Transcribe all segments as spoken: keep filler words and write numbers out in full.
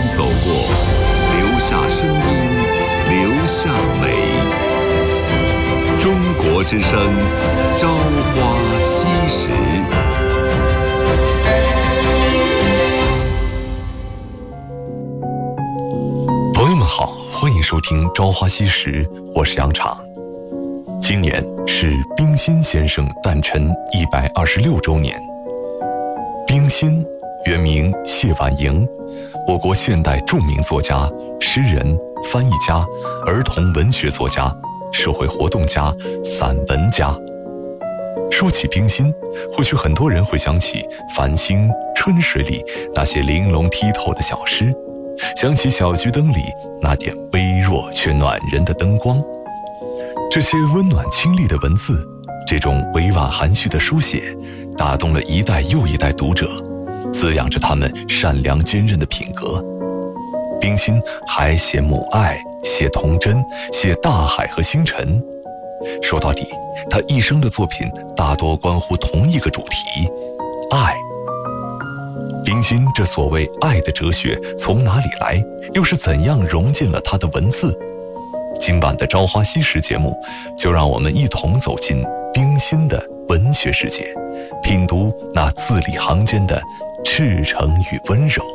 走过，留下声音，留下美。中国之声，朝花夕拾。朋友们好，欢迎收听《朝花夕拾》，我是杨昶。今年是冰心先生诞辰一百二十六周年。冰心原名谢婉莹，我国现代著名作家、诗人、翻译家、儿童文学作家、社会活动家、散文家。说起冰心，或许很多人会想起繁星、春水里那些玲珑剔透的小诗，想起小桔灯里那点微弱却暖人的灯光。这些温暖清丽的文字，这种委婉含蓄的书写，打动了一代又一代读者，滋养着他们善良坚韧的品格。冰心还写母爱，写童真，写大海和星辰。说到底，他一生的作品大多关乎同一个主题：爱。冰心这所谓爱的哲学从哪里来，又是怎样融进了他的文字？今晚的《朝花夕拾》节目，就让我们一同走进冰心的文学世界，品读那字里行间的赤诚与温柔。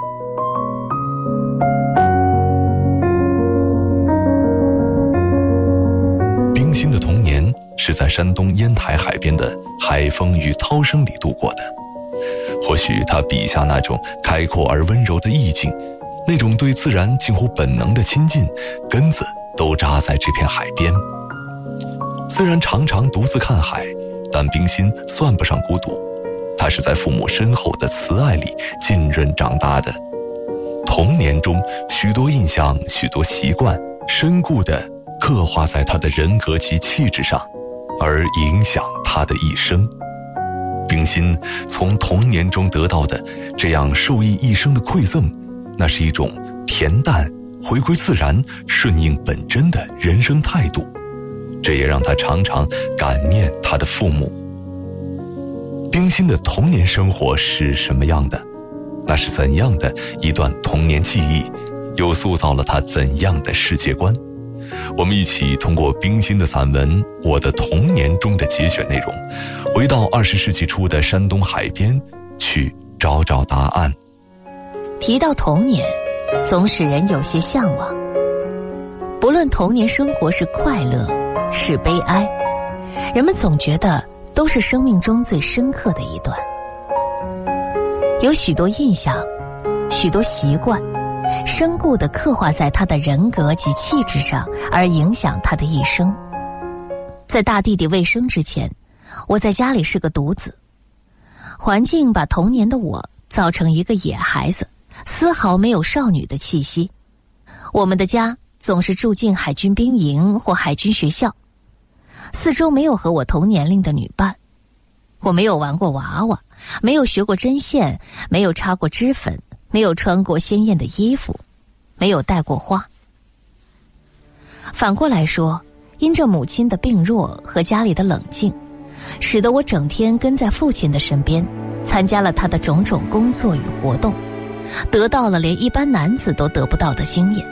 冰心的童年是在山东烟台海边的海风与涛声里度过的。或许他笔下那种开阔而温柔的意境，那种对自然近乎本能的亲近，根子都扎在这片海边。虽然常常独自看海，但冰心算不上孤独，他是在父母深厚的慈爱里浸润长大的。童年中许多印象，许多习惯，深固地刻画在他的人格及气质上，而影响他的一生。冰心从童年中得到的这样受益一生的馈赠，那是一种恬淡、回归自然、顺应本真的人生态度。这也让他常常感念他的父母。冰心的童年生活是什么样的？那是怎样的一段童年记忆，又塑造了他怎样的世界观？我们一起通过冰心的散文《我的童年》中的节选内容，回到二十世纪初的山东海边，去找找答案。 提到童年，总使人有些向往。不论童年生活是快乐是悲哀，人们总觉得都是生命中最深刻的一段。有许多印象，许多习惯，深固地刻画在他的人格及气质上，而影响他的一生。在大弟弟未生之前，我在家里是个独子，环境把童年的我造成一个野孩子，丝毫没有少女的气息。我们的家总是住进海军兵营或海军学校，四周没有和我同年龄的女伴。我没有玩过娃娃，没有学过针线，没有擦过脂粉，没有穿过鲜艳的衣服，没有戴过花。反过来说，因着母亲的病弱和家里的冷静，使得我整天跟在父亲的身边，参加了他的种种工作与活动，得到了连一般男子都得不到的经验。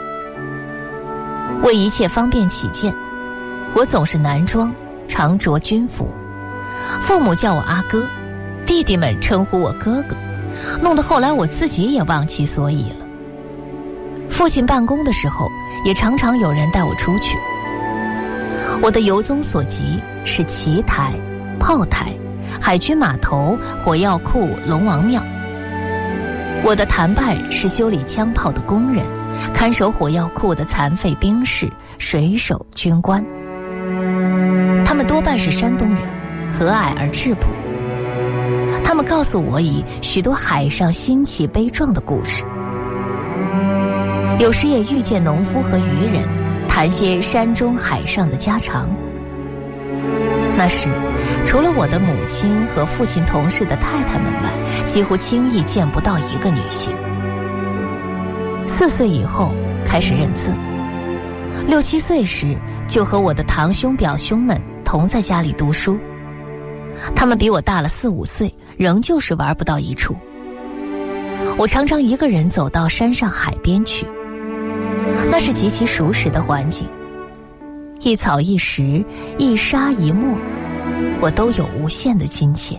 为一切方便起见，我总是男装，常着军服。父母叫我阿哥，弟弟们称呼我哥哥，弄得后来我自己也忘其所以了。父亲办公的时候，也常常有人带我出去。我的游踪所及是棋台、炮台、海军码头、火药库、龙王庙。我的谈伴是修理枪炮的工人，看守火药库的残废兵士、水手、军官。他们多半是山东人，和蔼而质朴。他们告诉我以许多海上新奇悲壮的故事，有时也遇见农夫和渔人，谈些山中海上的家常。那时除了我的母亲和父亲同事的太太们外，几乎轻易见不到一个女性。四岁以后开始认字，六七岁时就和我的堂兄表兄们同在家里读书。他们比我大了四五岁，仍旧是玩不到一处。 我常常一个人走到山上海边去，那是极其熟识的环境，一草一石，一沙一墨，我都有无限的亲切。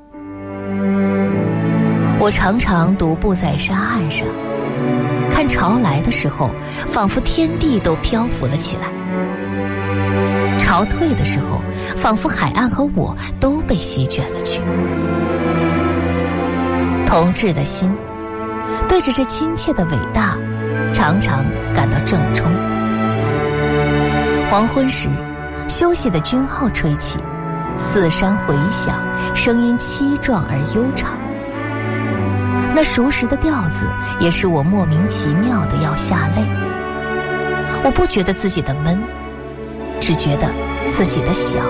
我常常独步在沙岸上，看潮来的时候，仿佛天地都漂浮了起来；潮退的时候，仿佛海岸和我都被席卷了去。同志的心，对着这亲切的伟大，常常感到正冲。黄昏时，休息的军号吹起，四山回响，声音凄壮而悠长。那熟识的调子也使我莫名其妙的要下泪。我不觉得自己的闷，只觉得自己的小。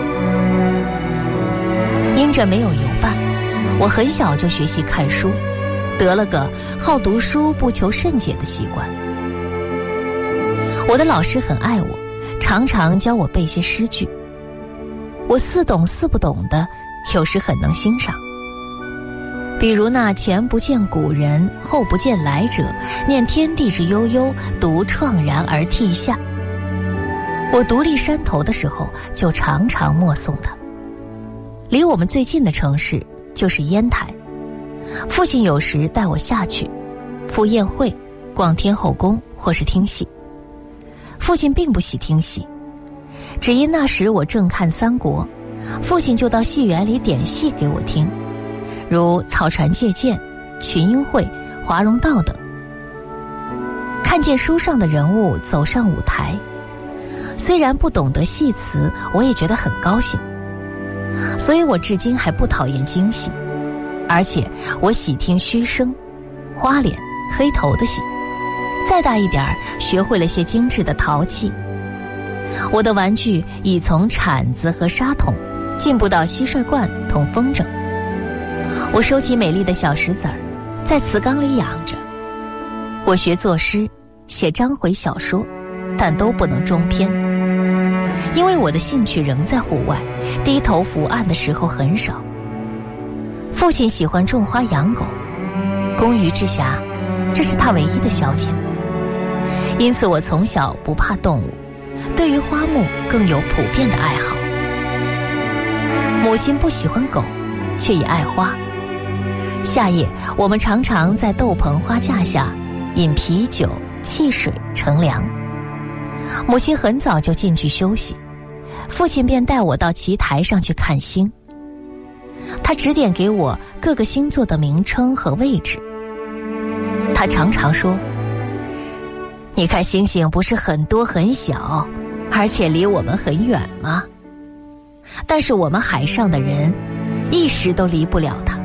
因着没有游伴，我很小就学习看书，得了个好读书不求甚解的习惯。我的老师很爱我，常常教我背些诗句，我似懂似不懂的，有时很能欣赏。比如那前不见古人，后不见来者，念天地之悠悠，独怆然而涕下。我独立山头的时候，就常常默诵它。离我们最近的城市就是烟台，父亲有时带我下去，赴宴会、逛天后宫或是听戏。父亲并不喜听戏，只因那时我正看三国，父亲就到戏园里点戏给我听，如草船借箭、群英会、华容道等。看见书上的人物走上舞台，虽然不懂得戏词，我也觉得很高兴。所以我至今还不讨厌京戏，而且我喜听虚声、花脸、黑头的戏。再大一点儿，学会了些精致的陶器。我的玩具已从铲子和沙桶进步到蟋蟀罐同风筝。我收集美丽的小石子儿，在瓷缸里养着。我学作诗，写章回小说，但都不能中篇，因为我的兴趣仍在户外，低头伏案的时候很少。父亲喜欢种花养狗，工余之暇，这是他唯一的消遣。因此我从小不怕动物，对于花木更有普遍的爱好。母亲不喜欢狗，却也爱花。夏夜我们常常在豆棚花架下饮啤酒、汽水乘凉。母亲很早就进去休息，父亲便带我到棋台上去看星。他指点给我各个星座的名称和位置。他常常说，你看星星不是很多很小，而且离我们很远吗？但是我们海上的人一时都离不了它。